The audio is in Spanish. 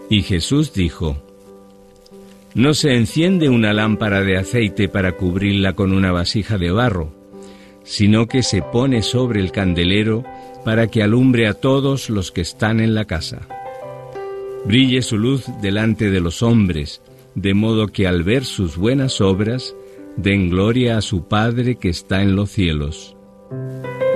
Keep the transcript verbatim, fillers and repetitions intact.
Y Jesús dijo: No se enciende una lámpara de aceite para cubrirla con una vasija de barro, sino que se pone sobre el candelero para que alumbre a todos los que están en la casa. Brille su luz delante de los hombres, de modo que al ver sus buenas obras, den gloria a su Padre que está en los cielos.